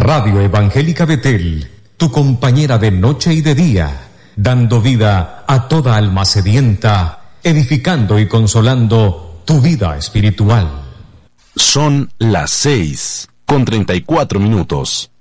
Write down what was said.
Radio Evangélica Betel, tu compañera de noche y de día, dando vida a toda alma sedienta, edificando y consolando tu vida espiritual. Son las 6:34.